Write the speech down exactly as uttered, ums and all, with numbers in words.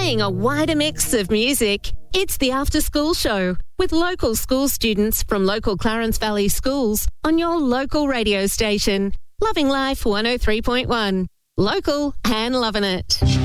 Playing a wider mix of music, it's the After School Show with local school students from local Clarence Valley schools on your local radio station. Loving Life one oh three point one. Local and loving it.